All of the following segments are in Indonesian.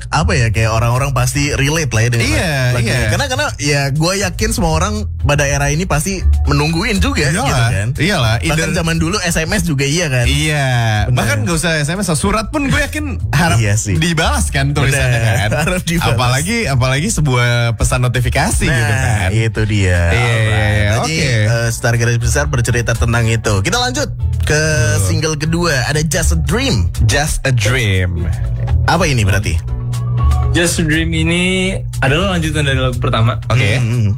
apa ya, kayak orang-orang pasti relate lah ya dengan lagu ini. Karena ya gue yakin semua orang pada era ini pasti menungguin juga gitu kan. Iyalah. Bahkan zaman dulu SMS juga iya kan. Iya. Bener. Bahkan gak usah SMS, surat pun gue yakin harap dibalas kan tulisannya kan. Harap dibalas. Apalagi sebuah pesan notifikasi gitu kan. Itu dia. Iya. Oke. Star Garis Besar bercerita tentang itu. Kita lanjut ke single kedua, ada Just a Dream. Just a Dream. Apa ini berarti? Just a Dream ini adalah lanjutan dari lagu pertama. Oke.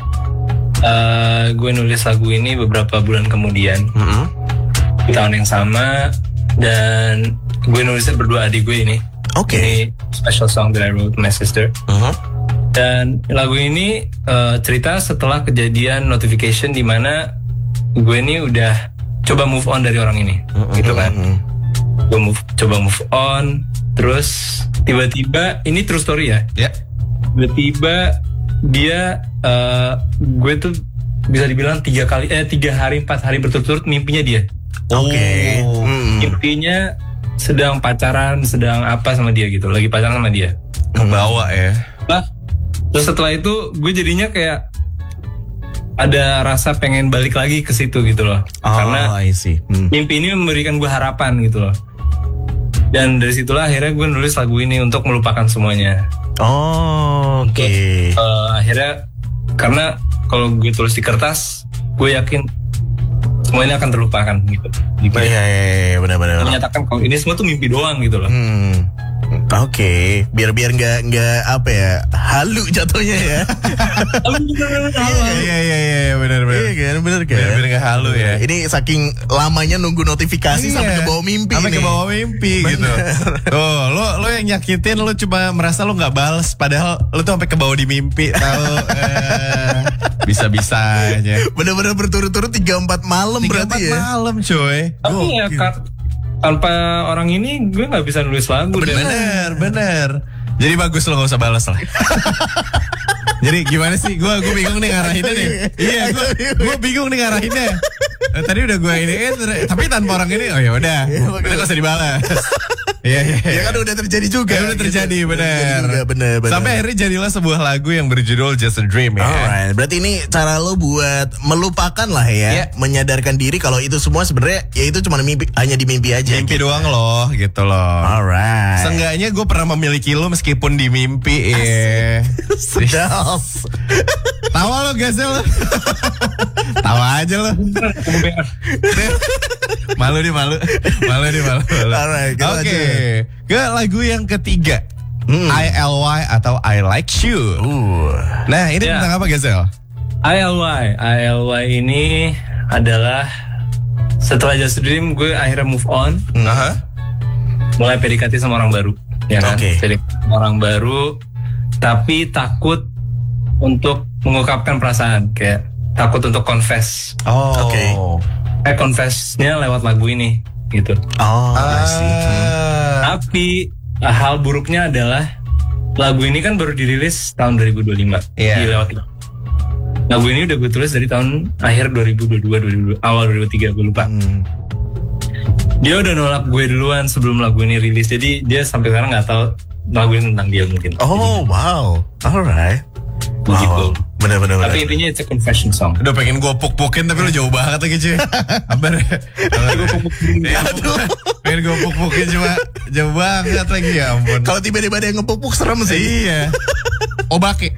Gue nulis lagu ini beberapa bulan kemudian, di tahun yang sama, dan gue nulisnya berdua adik gue ini. Oke. Ini special song that I wrote with my sister. Dan lagu ini cerita setelah kejadian notification di mana gue ini udah coba move on dari orang ini, gitu kan. Gue coba move on, terus tiba-tiba ini true story ya. Tiba-tiba dia gue tuh bisa dibilang 3 hari 4 hari berturut-turut mimpinya dia. Mimpinya sedang pacaran, sedang apa sama dia gitu, lagi pacaran sama dia. Kebawa ya. Terus setelah itu gue jadinya kayak ada rasa pengen balik lagi ke situ gitu loh. Karena mimpi ini memberikan gue harapan gitu loh. Dan dari situlah akhirnya gue nulis lagu ini untuk melupakan semuanya. Akhirnya karena kalau gue tulis di kertas, gue yakin semuanya akan terlupakan gitu. Iya, benar-benar. Menyatakan kalau ini semua tuh mimpi doang gitu loh. Biar nggak apa ya, halu jatuhnya ya. Iya, benar. Iya kan, benar kan. Biar nggak halu ya. Ini saking lamanya nunggu notifikasi sampai ke bawah mimpi. Sampai ke bawah mimpi gitu. Tuh, lo yang nyakitin, lo cuma merasa lo nggak bales, padahal lo tuh sampai ke bawah di mimpi, tahu? Bisa-bisanya. Bener-bener berturut-turut 3-4 malam berarti ya. 3-4 malam coy. Tapi ya tanpa orang ini gue nggak bisa nulis lagu. Bener. Jadi bagus lo gak usah balas lah. Jadi gimana sih? Gue bingung nih ngarahinnya nih. Iya, gue bingung nih ngarahinnya. Tadi udah gue ini tapi tanpa orang ini, oh ya udah gak usah dibalas. Iya. Ya kan udah terjadi juga. Udah terjadi, bener. Sampai akhirnya jadilah sebuah lagu yang berjudul Just a Dream ya. Alright, berarti ini cara lo buat melupakan lah ya, menyadarkan diri kalau itu semua sebenarnya ya itu cuma mimpi, hanya di mimpi aja. Mimpi doang loh, gitu loh. Alright. Seenggaknya gue pernah memiliki lo meskipun di mimpi. Sedap. Tawa lo Gazel lo. Tawa aja lo. Malu. Alright, Oke. Ke lagu yang ketiga, ILY atau I Like You. Nah, ini tentang apa Gazel? ILY ini adalah setelah Just a Dream gue akhirnya move on. Mulai PDKT sama orang baru, ya kan? Orang baru, tapi takut untuk mengungkapkan perasaan, kayak takut untuk confess. Confess-nya lewat lagu ini gitu. Tapi hal buruknya adalah lagu ini kan baru dirilis tahun 2025. Lewat lagu ini udah gue tulis dari tahun akhir 2022, awal 2023 gue lupa. Dia udah nolak gue duluan sebelum lagu ini rilis, jadi dia sampai sekarang nggak tahu lagu ini tentang dia mungkin. Wow, alright. Gitu. Bener. Tapi intinya it's a confession song. Udah pengen gue puk-pukin tapi lu jauh banget lagi cuy. Hampir. Pengen gue puk-pukin cuma jauh banget lagi, ya ampun. Kalau tiba-tiba ada yang ngepuk-puk serem sih. Iya. Obake.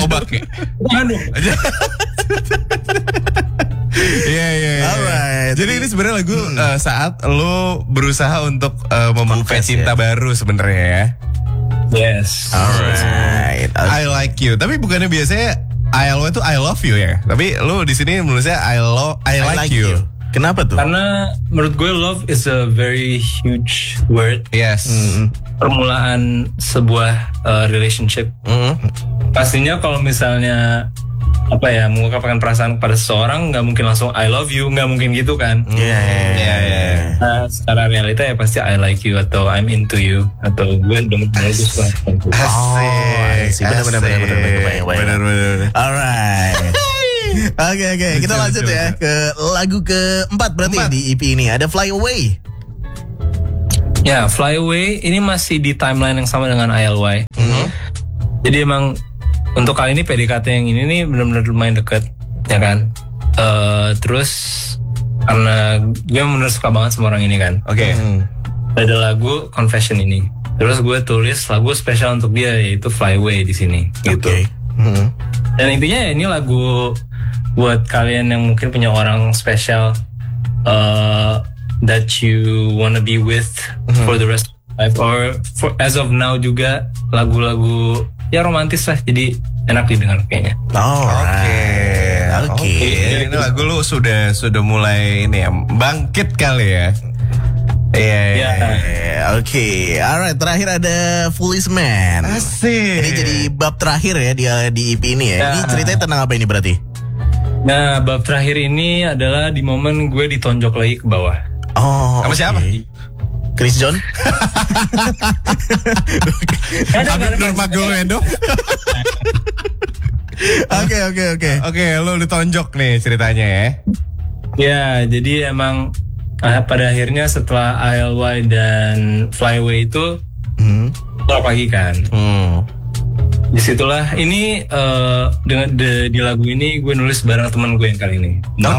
Iya. Alright. Jadi ini sebenarnya lagu saat lo berusaha untuk membuka cinta baru sebenarnya ya. Yes. Alright. I like you. Tapi bukannya biasanya ILY itu I love you ya. Tapi lo di sini menulisnya I like you. Kenapa tuh? Karena menurut gue love is a very huge word. Yes. Permulaan sebuah relationship. Pastinya kalau misalnya mengungkapkan perasaan pada seseorang, nggak mungkin langsung I love you, nggak mungkin gitu kan? Iya. Nah, secara realita ya pasti I like you atau I'm into you atau gue demen itu suka. Asik. Bener. Alright. Oke. Kita lanjut ya ke lagu keempat berarti di EP ini ada Fly Away. Ya, Fly Away ini masih di timeline yang sama dengan ILY. Jadi emang untuk kali ini PDKT yang ini nih benar-benar lumayan deket, ya kan. Terus karena gue bener suka banget sama orang ini kan. Oke. Ada lagu Confession ini. Terus gue tulis lagu spesial untuk dia yaitu Fly Away di sini. Gitu. Dan intinya ya ini lagu buat kalian yang mungkin punya orang spesial that you wanna be with for the rest of life, or for, as of now juga lagu-lagu ya romantis lah, jadi enak didengar kayaknya. Oke. Ini lagu lu sudah mulai ini ya, bangkit kali ya. Iya. Oke. Alright, terakhir ada Foolish Man. Asik. Ini jadi bab terakhir ya di EP ini ya. Ini ceritanya tentang apa ini berarti? Nah, bab terakhir ini adalah di momen gue ditonjok lagi ke bawah. Oh, sama siapa? Chris John. Habib Nurmagomedov. Oke, lu ditonjok nih ceritanya ya. Ya, jadi emang pada akhirnya setelah ILY dan Fly Away itu tolak lagi kan. Disitulah ini dengan di lagu ini gue nulis bareng teman gue yang kali ini.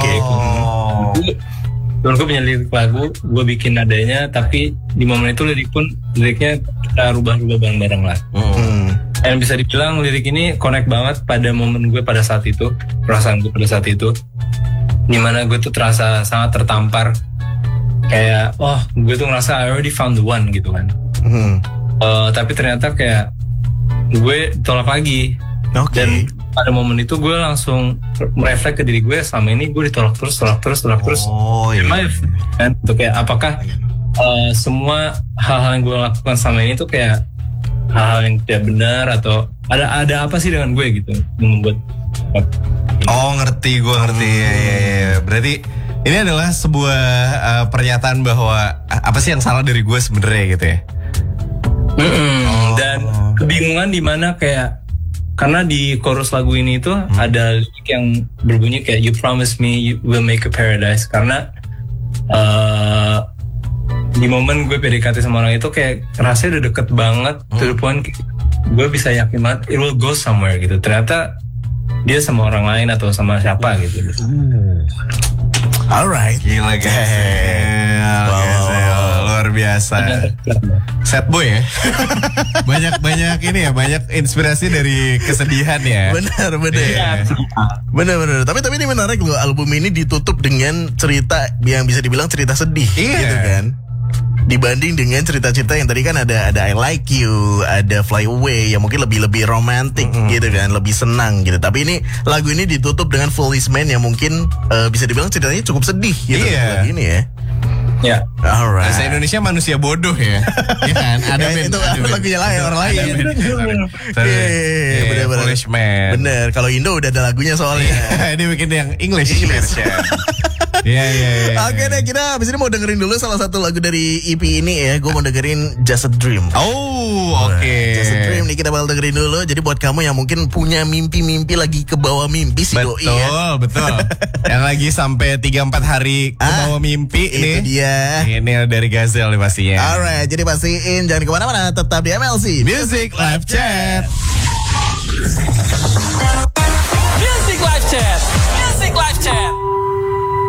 Temen gue punya lirik lagu, gue bikin nadanya, tapi di momen itu liriknya kita rubah-rubah bareng-bareng lah. Dan bisa dibilang lirik ini connect banget pada momen gue pada saat itu, perasaan gue pada saat itu, dimana gue tuh terasa sangat tertampar, kayak gue tuh ngerasa I already found the one gitu kan. Tapi ternyata kayak gue ditolak lagi. Dan pada momen itu gue langsung mereflek ke diri gue, selama ini gue ditolak terus. Kan tuh kayak apakah semua hal-hal yang gue lakukan selama ini tuh kayak hal-hal yang tidak benar, atau ada apa sih dengan gue gitu yang membuat ngerti. Ya. Berarti ini adalah sebuah pernyataan bahwa apa sih yang salah dari gue sebenarnya gitu ya. Dan kebingungan di mana kayak, karena di chorus lagu ini tuh ada lirik yang berbunyi kayak you promise me you will make a paradise, karena di momen gue PDKT sama orang itu kayak rasanya udah deket banget to the point gue bisa yakin banget it will go somewhere gitu. Ternyata dia sama orang lain atau sama siapa gitu. Alright. Gila guys. Luar biasa. Sad boy ya. banyak ini ya, banyak inspirasi dari kesedihan ya. Benar. Tapi ini menarik loh, album ini ditutup dengan cerita yang bisa dibilang cerita sedih gitu kan. Dibanding dengan cerita-cerita yang tadi kan ada I Like You, ada Fly Away yang mungkin lebih romantis gitu kan, lebih senang gitu. Tapi ini lagu ini ditutup dengan Foolish Man yang mungkin bisa dibilang ceritanya cukup sedih gitu lagu ini ya. Ya. Alright. Bahasa Indonesia manusia bodoh ya. Iya kan? Ada itu lagunya lain, orang lain. Iya, Foolish Man. Bener. Kalau Indo udah ada lagunya soalnya. Ini bikin yang English ya. Iya. Oke deh, kita abis ini mau dengerin dulu salah satu lagu dari EP ini ya. Gue mau dengerin Just a Dream. Oke. Just a Dream nih kita bakal dengerin dulu. Jadi buat kamu yang mungkin punya mimpi-mimpi lagi ke bawah mimpi sih. Betul. Yang lagi sampai 3-4 hari ke bawah mimpi nih. Itu dia. Ini dari Gazelle nih pastinya. Alright, jadi pastiin jangan kemana-mana, tetap di MLC Music Live Chat. Music Live Chat.